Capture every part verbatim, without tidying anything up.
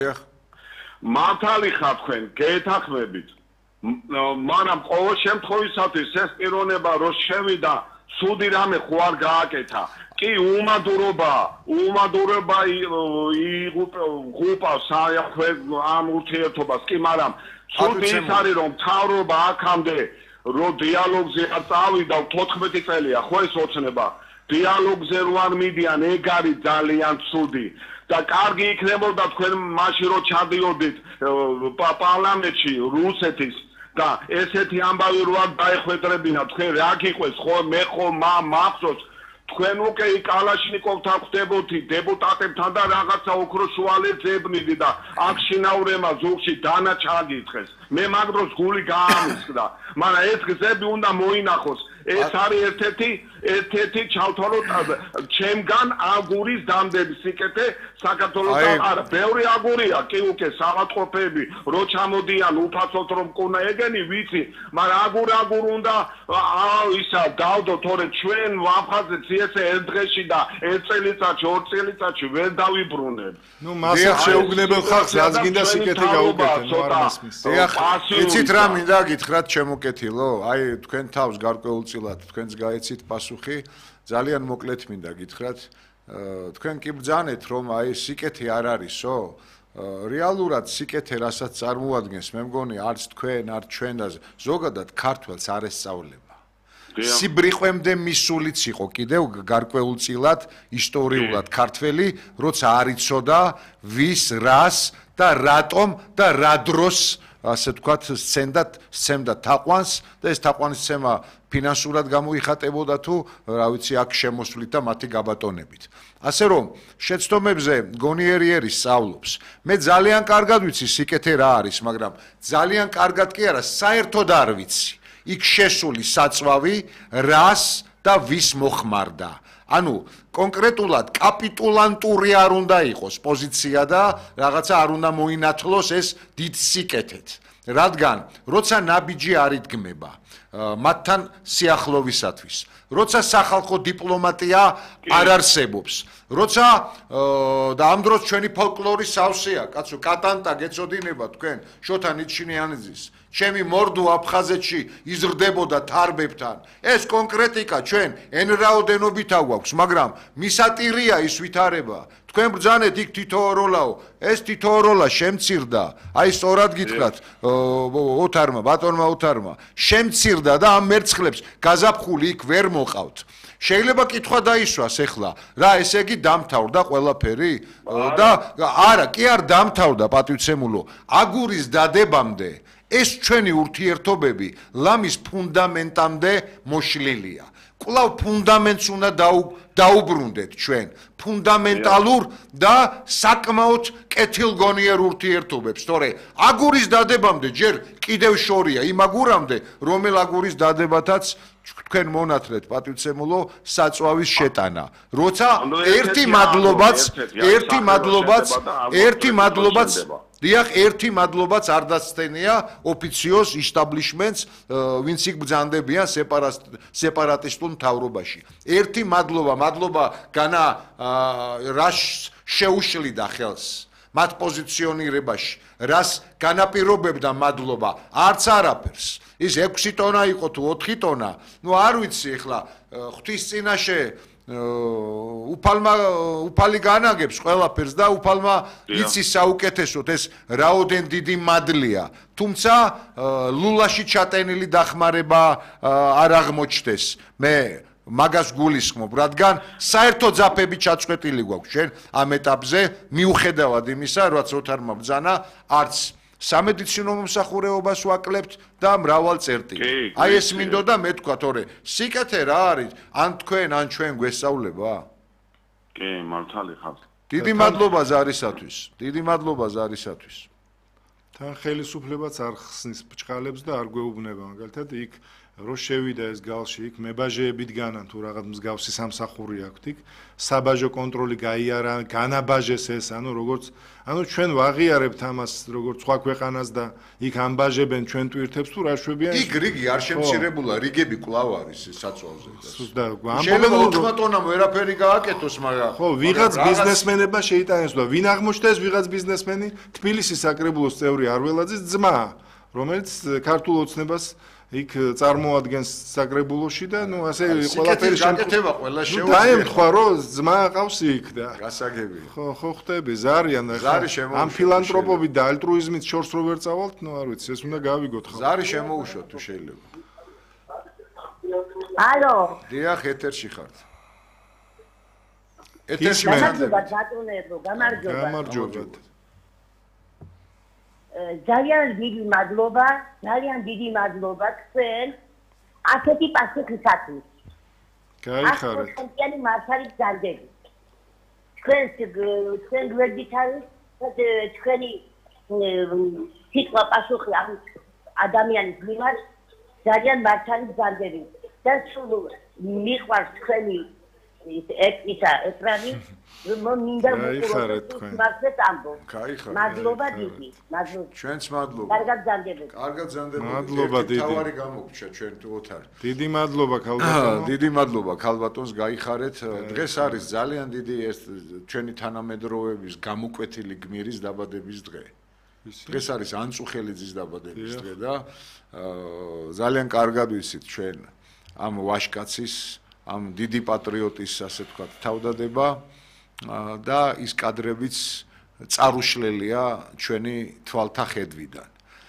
მართალი ხარ თქვენ, გეთანხმებით. მაგრამ ყოველ შემთხვევისათვის ეს პიროვნება რო შევიდა, სუდი რამე ხო არ გააკეთა. კი უმადურობა, უმადურობა იღუპავს ამ ურთიერთობას, კი, მაგრამ სუდი ის არის რომ მთავრობა აქამდე რო დიალოგზე არ წავიდა თოთხმეტი წელია, ხო ეს ოცნება. დიალოგზე რო არ მიდიან, ეგ არის ძალიან ცუდი. და კარგი იქნებოდა თქვენ მაშინ რო ჩადიოდით პარლამენტში რუსეთის და ესეთი ამბავი რო არ დაეხვედრებინა თქვენ რა გიყვეს ხო მე ხო მახსოვს თქვენ უკვე კალაშნიკოვთან ხვდებოდი დეპუტატებთან და რაღაცა ოქროს შუალედს ებნიდი და აქ შინაურემა ზურგში დანა ჩაგითხეს მე მაგ დროს გული გაამისხდა მაგრამ ეს გზები უნდა მოინახოს ეს არის ერთ-ერთი ერთ-ერთი ჩავთვალოთ ჩემგან აგურის დამდები სიკეთე საქართველოსთან არა ბევრი აგურია კი უკვე სამატყოფები რო ჩამოდიან უფასოდ რომ მკონა ეგენი ვიცი მაგრამ აგურ აგურ უნდა ისა დავდო თორე ჩვენ ვაფხაზეთ ესე ერთ დღეში და ერთ წელიწადში ორ წელიწადში ვერ დავიბრუნებ ნუ მასა შეუგნებელ ხალხს რაც გინდა სიკეთე გაუკეთო არ მასმის იცით რა მინდა გითხრათ შემოკეთილო აი თქვენ თავს გარკვეულწილად თქვენს გაეცით პასუხი ძალიან მოკლედ მინდა გითხრათ თქვენ კი ბრძანეთ რომ აი სიკეთე არ არისო რეალურად სიკეთე რასაც წარმოადგენს მე მგონი არც თქვენ არც ჩვენ და ზოგადად ქართველს არ ესწავლება სიბრიყვემდე მისულიც იყო კიდევ გარკვეულწილად ისტორიულად ქართველი როცა არ იცოდა ვის რას და რატომ და რა დროს ასე თქვათ სცენდა სცემდა თაყვანს და ეს თაყვანისცემა ფინანსურად გამოიხატებოდა თუ რა ვიცი აქ შემოსვლით და მათი გაბატონებით ასე რომ შეცდომებზე გონიერიერი სწავლობს მე ძალიან კარგად ვიცი სიკეთე რა არის მაგრამ ძალიან კარგად კი არა საერთოდ არ ვიცი იქ შესული საწვავი რას და ვის მოხმარდა ანუ კონკრეტულად კაპიტულანტური არ უნდა იყოს პოზიცია და რაღაცა არ უნდა მოინათლოს ეს დიდ სიკეთეთ რადგან როცა ნაბიჯი არ იდგმება მათთან სიახლოვისათვის როცა სახალხო დიპლომატია არ არსებობს როცა და ამ დროს ჩვენი ფოლკლორის სავსეა კაცო კატანტა გეწოდინება თქვენ შოთა ნიჩინიანიძის ჩემი მორდო აფხაზეთში იზრდებოდა თარბებთან ეს კონკრეტიკა ჩვენ ენ რაოდენობით აგვაქვს მაგრამ მისატირია ის ვითარება თქვენ ბრძანეთ იქ თითოეულაო ეს თითოეულა შემცირდა აი სწორად გითხრათ ოთარმა ბატონმა ოთარმა შემცირდა და ამ მერცხლებს გაზაფხული იქ ვერ მოყავთ შეიძლება კითხვა დაისვას ეხლა რა ესე იგი დამთავრდა ყველაფერი და არა კი არ დამთავრდა პატივცემულო აგურის დადებამდე ეს ჩვენი ურთიერთობები ლამის ფუნდამენტამდე მოშლილია კვლავ ფუნდამენტს უნდა დაუბრუნდეთ ჩვენ ფუნდამენტალურ და საკმაოდ კეთილგონიერ ურთიერთობებს თორე აგურის დადებამდე ჯერ კიდევ შორია იმ აგურამდე რომელ აგურის დადებათაც თქვენ მონათლეთ პატივცემულო საწვავის შეტანა როცა ერთი მადლობაც ერთი მადლობაც ერთი მადლობაც დიახ ერთი მადლობაც არ დასცენია ოფიციოს ისტაბლიშმენტს ვინც იქ ბრძანდებიან სეპარატისტულ მთავრობაში ერთი მადლობა მადლობა განა რას შეუშლიდა ხელს მათ პოზიციონირებაში რას განაპირობებდა მადლობა არც არაფერს ის ექვსი ტონა იყო თუ ოთხი ტონა ნუ არ ვიცი ეხლა ღვთის წინაშე უფალმა უფალი განაგებს ყველაფერს და უფალმა იცის საუკეთესოდ ეს რაოდენ დიდი მადლია თუმცა ლულაში ჩატენილი დახმარება არ აღმოჩნდეს მე მაგას გულისხმობ რადგან საერთო ძაფები ჩაწყვეტილი გვაქვს შენ ამ ეტაპზე მიუხედავად იმისა რაც ოთარმა ბრძანა არც სამედიცინო მომსახურეობას ვაკლებთ და მრავალ წერტილი. აი ეს მინდოდა მე თქვა, თორე სიკეთე რა არის? ან თქვენ, ან ჩვენ გვესწავლება? კი, მართალი ხარ. დიდი მადლობა ზარისათვის. დიდი მადლობა ზარისათვის. თან ხელისუფლებაც არ ხსნის ბჭყალებს და არ გვეუბნება მაგალითად იქ რო შევიდა ეს გალში იქ მებაჟეებით განან თუ რაღაც მსგავსი სამსახური აქვთ იქ საბაჟო კონტროლი გაიარა განაბაჟეს ეს ანუ როგორც ანუ ჩვენ ვაღიარებთ ამას როგორც სხვა ქვეყანას და იქ ამბაჟებენ ჩვენ ტვირთებს თუ რა შვებიან იქ რიგი არ შემცირებულა რიგები კვლავ არის საწვავზე და შეიძლება ოთხმეტ ტონამ ვერაფერი გააკეთოს მაგრამ ხო ვიღაც ბიზნესმენებმა შეიტანეს და ვინ აღმოჩნდა ეს ვიღაც ბიზნესმენი თბილისის საკრებულოს წევრი არველაძის ძმა რომელიც ქართულ ოცნებას იქ წარმოადგენს საკრებულოში და ნუ ასე ყველაფერი შეკეთება ყველა შეუძლია. დაემთხვა რომ ძმა ყავს იქ და გასაგებია. ხო ხო ხტები ზარიან და ამ ფილანტროპობით და ალტრუიზმით შორს რო ვერ წავალთ, ნუ არ ვიცი, ეს უნდა გავიგოთ ხო. ზარი შემოუშვათ თუ შეიძლება. ალო. დიახ, ეთერში ხართ. ეთერში გამარჯობა ბატონებო, გამარჯობა. გამარჯობათ. ძალიან დიდი მადლობა, ძალიან დიდი მადლობა თქვენ ასეთი პასუხისათვის. გაიხარეთ. ახლა მართალიც გარდები. თქვენ თქვენ გვერდით არის თქვენი სიტყვა პასუხი ამ ადამიანის მიმართ ძალიან მართალიც გარდები. და სულ მიყვარს თქვენი ეკისა ეკრანი მინდა გაიხარეთ თქვენ. მართლაც ამბობ. გაიხარეთ. მადლობა დიდი. მადლობა. ჩვენც მადლობა. კარგად გზანდებოდეთ. კარგად გზანდებოდეთ. მადლობა დიდი. თავარი გამოგჩა ჩვენ თუ ოთარ. დიდი მადლობა ქალბატონო. დიდი მადლობა ქალბატონს გაიხარეთ. დღეს არის ძალიან დიდი ეს ჩვენი თანამედროვეების გამოკვეთილი გმირის დაბადების დღე. დღეს არის ანწუხელიძის დაბადების დღე და ძალიან კარგად ვიცით ჩვენ ამ ვაშკაცის ამ დიდი პატრიოტის ასე ვთქვათ თავდადება და ის კადრებიც წარუშლელია ჩვენი თვალთა ხედვიდან.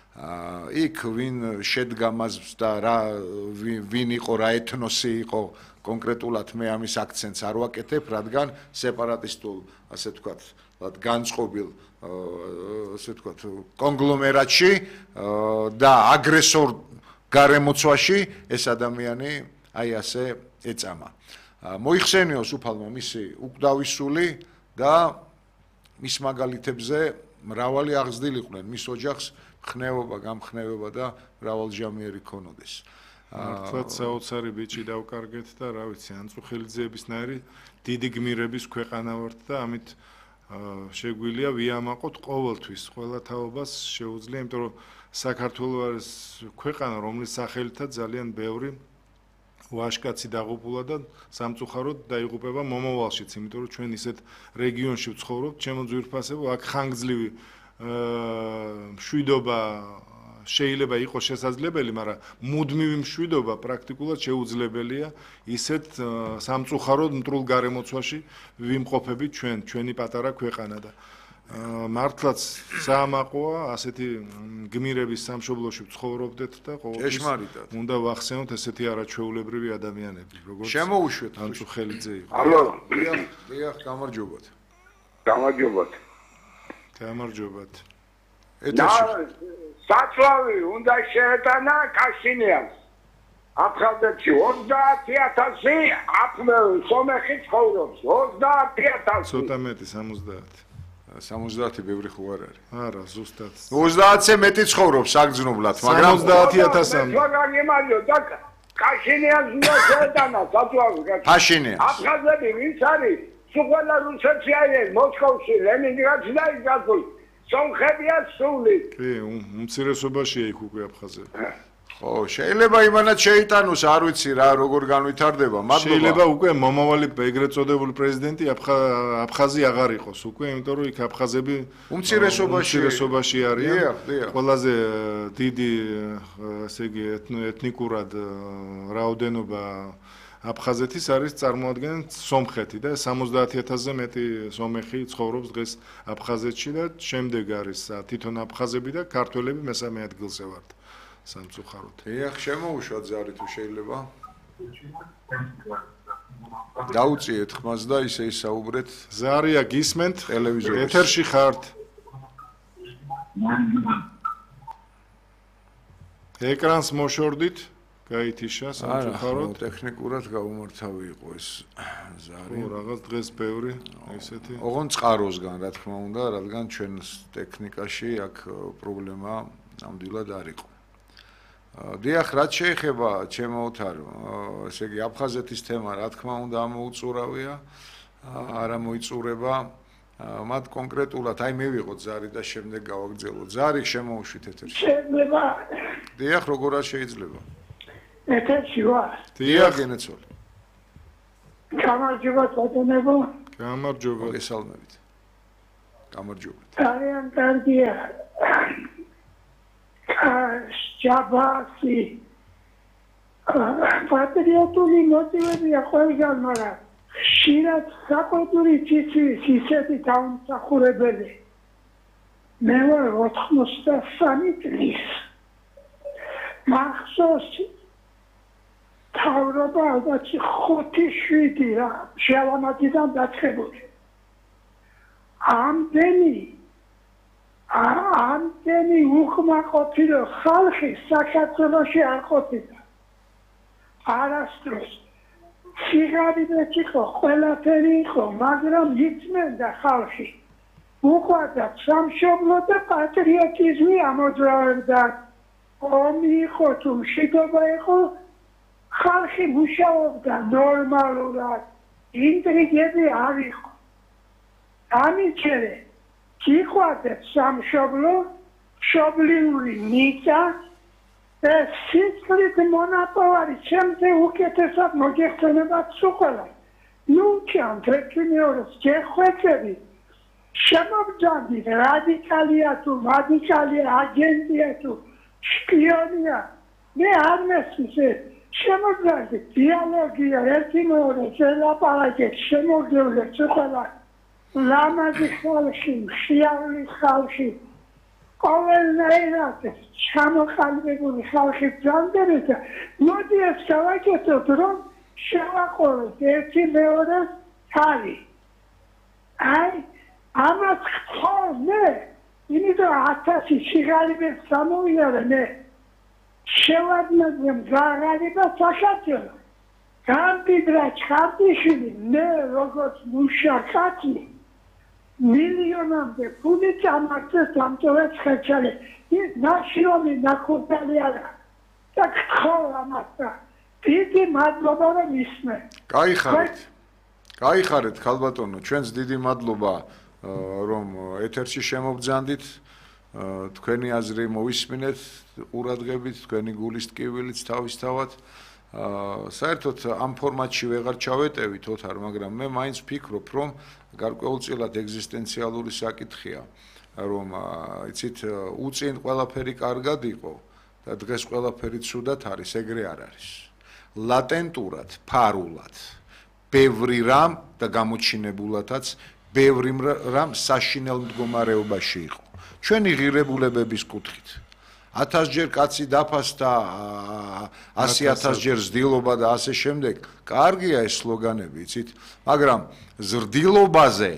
იქ ვინ შედგამას და რა ვინ იყო რა ეთნოსი იყო კონკრეტულად მე ამის აქცენტს არ ვაკეთებ, რადგან სეპარატისტულ ასე ვთქვათ განწყობილ ასე ვთქვათ კონგლომერატში და აგრესორ გარემოცვაში ეს ადამიანი აი ასე ეწამა. მოიხსენიოს უფალმა მისი უკდავისული და მის მაგალითებზე მრავალი აღზრდილიყვნენ მის ოჯახს ხნევობა, გამხნევება და მრავალჟამიერი ქონოდეს. მართლაც საოცარი ბიჭი დავკარგეთ და რა ვიცი, ანწუხელიძეებისნაირი დიდი გმირების ქვეყანა ვართ და ამით შეგვიძლია ვიამაყოთ ყოველთვის ყველა თაობას შეუძლია, იმიტომ რომ საქართველოს არის ქვეყანა, რომლის სახელითაც ძალიან ბევრი ვაშკაცი დაღუპულა და სამწუხაროდ დაიღუპება მომავალშიც, იმიტომ რომ ჩვენ ისეთ რეგიონში ვცხოვრობთ, ჩემო ძვირფასებო, აქ ხანგრძლივი მშვიდობა შეიძლება იყოს შესაძლებელი, მაგრამ მუდმივი მშვიდობა პრაქტიკულად შეუძლებელია ისეთ სამწუხაროდ მტრულ გარემოცვაში ვიმყოფებით ჩვენ, ჩვენი პატარა ქვეყანა და მართლაც საამაყოა ასეთი გმირების სამშობლოში ვცხოვრობდეთ და ყოველთვის უნდა ვახსენოთ ესეთი არაჩვეულებრივი ადამიანები, როგორც შემოუშვეთ ანწუხელიძე იყო. ალო, დიახ, დიახ, გამარჯობათ. გამარჯობათ. გამარჯობათ. ეთერში. საწვავი უნდა შეეტანა კაშინიანს. აფხაზეთში ოცდაათი ათასი სომეხი ცხოვრობს. ოცდაათი ათასი. ცოტა მეტი სამოცდაათი. სამოცდაათი ბევრი ხო არ არის? არა, ზუსტად. ოცდაათზე მეტი ცხოვრობს საგრძნობლად, მაგრამ სამოცდაათი ათასამდე. მაგალითად, და კაშინიანს უნდა შეეტანა საწვავი. ფაშინიანს. აფხაზები ვინც არის? სუხელა რუსეთში არის, მოსკოვში, ლენინგრადში და ის გასული. სომხებია სული. კი, უმცირესობაშია იქ უკვე აფხაზები. ხო, შეიძლება იმანაც შეიტანოს, არ ვიცი რა, როგორ განვითარდება, მადლობა. შეიძლება უკვე მომავალი ეგრეთ წოდებული პრეზიდენტი აფხაზი აღარ იყოს უკვე, იმიტომ რომ იქ აფხაზები უმცირესობაში უმცირესობაში არიან. დიახ, დიახ. ყველაზე დიდი, ასე იგი, ეთნიკურად რაოდენობა აფხაზეთის არის წარმოადგენენ სომხეთი და სამოცდაათი ათასზე მეტი სომეხი ცხოვრობს დღეს აფხაზეთში და შემდეგ არის თვითონ აფხაზები და ქართველები მესამე ადგილზე ვართ სამწუხაროდ. დიახ, შემოუშვათ ზარი თუ შეიძლება. დაუწიეთ ხმას და ისე ისაუბრეთ. ზარია გისმენთ ტელევიზორში. ეთერში ხართ. ეკრანს მოშორდით. გაითიშა სამწუხაროდ. არა, ტექნიკურად გაუმართავი იყო ეს ზარი. ო, რაღაც დღეს ბევრი ესეთი. ოღონდ წყაროსგან, რა თქმა უნდა, რადგან ჩვენს ტექნიკაში აქ პრობლემა ნამდვილად არ იყო. დიახ, რაც შეეხება ჩემო ოთარო, ესე იგი აფხაზეთის თემა რა თქმა უნდა ამოუწურავია, არა მოიწურება. მათ კონკრეტულად აი მე ვიყოთ ზარი და შემდეგ გავაგრძელოთ. ზარი შემოუშვით ეთერში. შეიძლება. დიახ, როგორ არ შეიძლება? ეთერში ვარ. დიახ, გენეცოლი. გამარჯობა ბატონებო. გამარჯობა. მოგესალმებით. გამარჯობა. ძალიან კარგია. ჯაბასი. პატრიოტული მოტივებია ყველგან, მაგრამ ხშირად საკულტური ციცვის ისეთი დაუმსახურებელი. მე ვარ ოთხმოცდასამი წლის. მახსოვს თავრობა ალბათ ხუთი შვიდი რა შევამატიდან დაწყებული. ამდენი ამდენი უკმაყოფილო ხალხი საქართველოში არ ყოფილა. არასდროს სიგარეტი იყო, ყველაფერი იყო, მაგრამ იწმენდა ხალხი. უყვარდა სამშობლო და პატრიოტიზმი ამოძრავებდა. ომი იყო თუ მშვიდობა იყო, ხალხი მუშაობდა ნორმალურად, ინტრიგები არ იყო. ამიჩერე გიყვარდა სამშობლო, მშობლიური მიწა და სიცრით მონაპოვარი ჩემზე უკეთესად მოგეხსენებათ სულ. ნუ ჩემ ერთი მეორეს გეხვეწები შემოგძანდი რადიკალია თუ რადიკალია აგენტია თუ შპიონია მე არ მესმის შემოგძანდი დიალოგია ერთი მეორეს ელაპარაკეთ შემოგძევლეთ სულ. ლამაზი ხალხი, შეავლი ხალხი ყოველნაირად ჩამოყალიბებული ხალხი ბრძანდება. მოდი ეს გავაკეთოთ, რომ შევაყოლოთ ერთი მეორეს თალი. აი, ამას ხომ მე, იმიტომ ათასი სიგარეტს სამოვიარე მე. შევადნებდი მზაღარიბა საქართველო. გამბიდრა ჩხარტიშვილი, მე როგორც მუშაკაცი მილიონამდე ფული წამართეს დამტოვეთ ხელჩალე. ის ნაშრომი ნაკურდალი არა. და გთხოვ ამას და დიდი მადლობა რომ ისმე. გაიხარეთ. გაიხარეთ ქალბატონო, ჩვენს დიდი მადლობა რომ ეთერში შემობძანდით. თქვენი აზრი მოვისმინეთ ყურადღებით, თქვენი გულის ტკივილიც თავისთავად. საერთოდ ამ ფორმატში ვეღარ ჩავეტევით ოთარ, მაგრამ მე მაინც ვფიქრობ, რომ გარკვეულწილად ეგზისტენციალური საკითხია, რომ იცით, უწინ ყველაფერი კარგად იყო და დღეს ყველაფერი ცუდად არის, ეგრე არ არის. ლატენტურად, ფარულად, ბევრი რამ და გამოჩინებულადაც, ბევრი რამ საშინელ მდგომარეობაში იყო. ჩვენი ღირებულებების კუთხით. ათასჯერ კაცი დაფასდა, ასი ათასჯერ ზრდილობა და ასე შემდეგ. კარგია ეს სლოგანები, იცით, მაგრამ ზრდილობაზე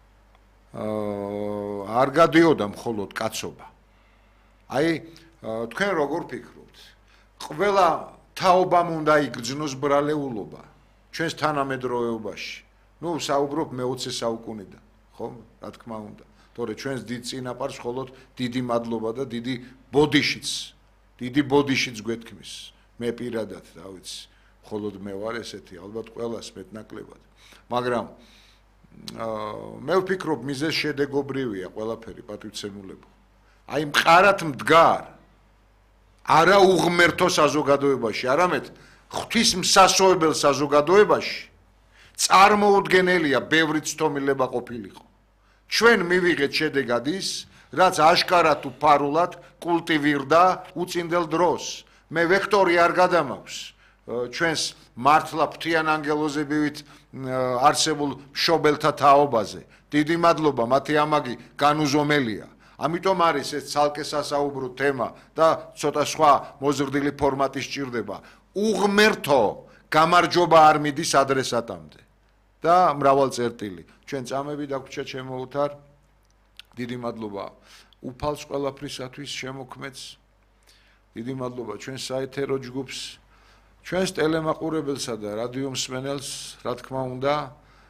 არ გადიოდა მხოლოდ კაცობა. აი, თქვენ როგორ ფიქრობთ? ყველა თაობამ უნდა იგრძნოს ბრალეულობა ჩვენს თანამედროვეობაში. ნუ საუბრობ მეოცე საუკუნიდან, ხო? რა თქმა უნდა. თორე ჩვენს დიდ წინაპარს მხოლოდ დიდი მადლობა და დიდი ბოდიშიც, დიდი ბოდიშიც გვეთქმის. მე პირადად, რა ვიცი, მხოლოდ მე ვარ ესეთი, ალბათ ყველას მეტნაკლებად. მაგრამ მე ვფიქრობ, მიზეზ შედეგობრივია ყველაფერი პატივცემულებო. აი მყარად მდგარ არა უღმერთო საზოგადოებაში, არამედ ღვთისმსასწორებელ საზოგადოებაში წარმოუდგენელია ბევრი ცდომილება ყოფილიყო. ჩვენ მივიღეთ შედეგად ის, რაც აშკარად თუ ფარულად კულტივირდა უწინდელ დროს. მე ვექტორი არ გადამაქვს ჩვენს მართლა ფრთიანანგელოზებივით არსებულ მშობელთა თაობაზე. დიდი მადლობა, მათი ამაგი განუზომელია. ამიტომ არის ეს ცალკე სასაუბრო თემა და ცოტა სხვა მოზრდილი ფორმატი სჭირდება. უღმერთო გამარჯობა არ მიდის ადრესატამდე. და მრავალ წერტილი. ჩვენ წამები დაგვრჩა ჩემო ოთარ. დიდი მადლობა უფალს ყველაფრისათვის შემოქმედს. დიდი მადლობა ჩვენ საეთერო ჯგუფს, ჩვენს ტელემაყურებელსა და რადიო მსმენელს, რა თქმა უნდა,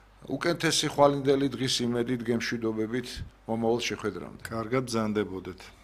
უკეთესი ხვალინდელი დღის იმედით, გემშვიდობებით მომავალ შეხვედრამდე. კარგად ბრძანდებოდეთ.